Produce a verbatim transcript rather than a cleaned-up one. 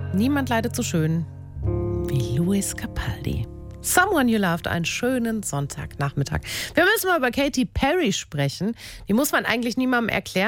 Niemand leidet so schön wie Lewis Capaldi. Someone You Loved, einen schönen Sonntagnachmittag. Wir müssen mal über Katy Perry sprechen. Die muss man eigentlich niemandem erklären.